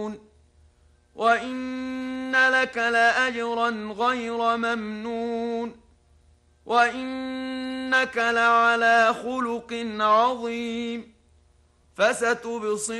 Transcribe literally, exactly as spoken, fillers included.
وإن لك لأجرا غير ممنون وإنك لعلى خلق عظيم فستبصر